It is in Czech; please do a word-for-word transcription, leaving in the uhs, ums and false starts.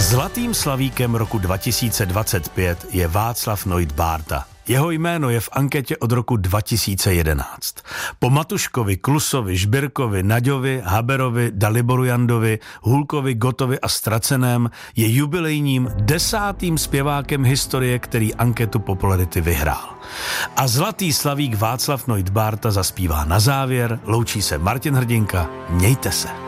Zlatým slavíkem roku dva tisíce dvacet pět je Václav Noit Bárta. Jeho jméno je v anketě od roku dva tisíce jedenáct. Po Matuškovi, Klusovi, Žbirkovi, Naďovi, Haberovi, Daliboru Jandovi, Hulkovi, Gotovi a Straceném je jubilejním desátým zpěvákem historie, který anketu popularity vyhrál. A zlatý slavík Václav Noit Bárta zaspívá na závěr, loučí se Martin Hrdinka, mějte se.